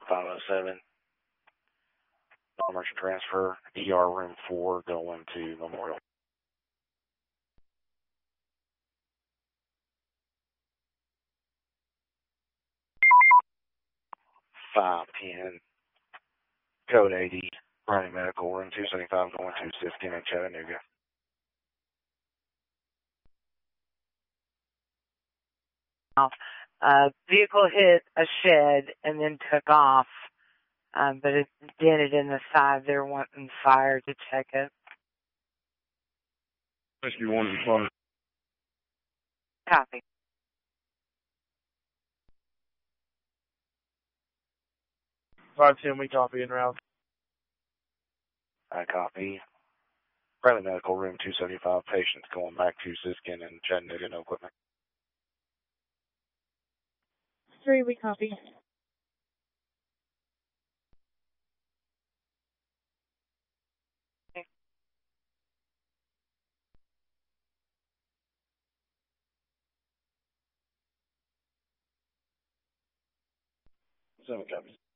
507. Non-emergency transfer, ER room 4 going to Memorial. (510) Code 80, Browning Medical, room 275 going to Siskin in Chattanooga. Vehicle hit a shed and then took off, but it dented in the side. They're wanting fire to check it. Rescue 1 and fire. Copy. We copy en route. I copy. Browning Medical, room 275, patients going back to Siskin and Chattanooga, no equipment. 3, we copy. Seven copies.